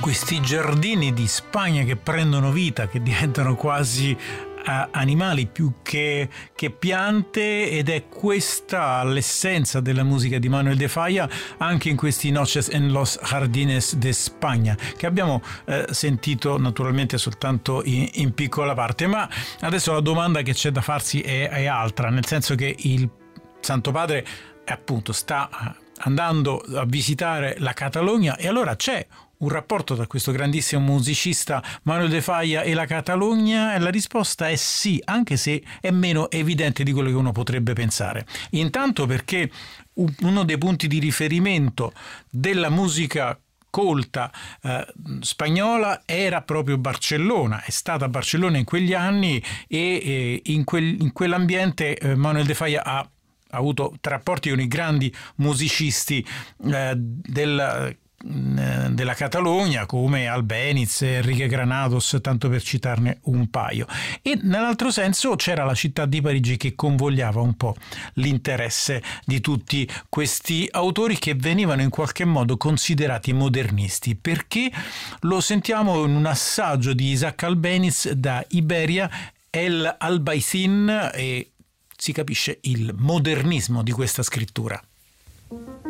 Questi giardini di Spagna che prendono vita, che diventano quasi animali più che piante, ed è questa l'essenza della musica di Manuel de Falla anche in questi Noches en los Jardines de Spagna, che abbiamo sentito naturalmente soltanto in piccola parte. Ma adesso la domanda che c'è da farsi è altra, nel senso che il Santo Padre appunto sta andando a visitare la Catalogna, e allora c'è un rapporto tra questo grandissimo musicista Manuel de Falla e la Catalogna? E la risposta è sì, anche se è meno evidente di quello che uno potrebbe pensare. Intanto perché uno dei punti di riferimento della musica colta spagnola era proprio Barcellona, è stata Barcellona in quegli anni, e in quell'ambiente Manuel de Falla ha avuto rapporti con i grandi musicisti della Catalogna, come Albéniz, Enrique Granados, tanto per citarne un paio. E nell'altro senso c'era la città di Parigi che convogliava un po' l'interesse di tutti questi autori che venivano in qualche modo considerati modernisti, perché lo sentiamo in un assaggio di Isaac Albéniz da Iberia, El Albaicín, e si capisce il modernismo di questa scrittura.